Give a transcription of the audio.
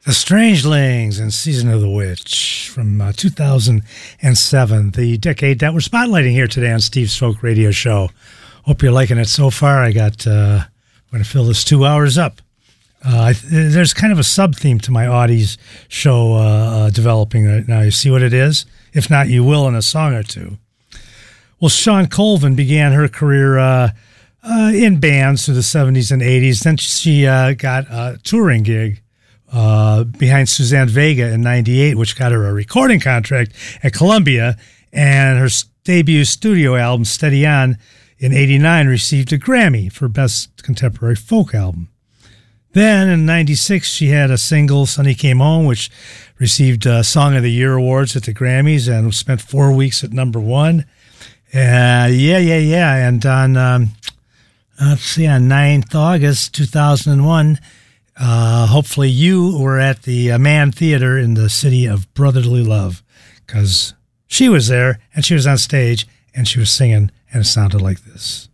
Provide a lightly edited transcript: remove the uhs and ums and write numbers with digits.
The Strangelings and Season of the Witch from 2007, the decade that we're spotlighting here today on Steve's Folk Radio Show. Hope you're liking it so far. I'm going to fill this 2 hours up. There's kind of a sub-theme to my Audi's show developing right now. You see what it is? If not, you will in a song or two. Well, Shawn Colvin began her career in bands through the 70s and 80s. Then she got a touring gig behind Suzanne Vega in 98, which got her a recording contract at Columbia, and her debut studio album, Steady On, in 89 received a Grammy for Best Contemporary Folk Album. Then in 96, she had a single, Sonny Came Home, which received Song of the Year awards at the Grammys and spent 4 weeks at number one. And on, on 9th August 2001, hopefully you were at the Mann Theater in the city of brotherly love, because she was there and she was on stage and she was singing and it sounded like this.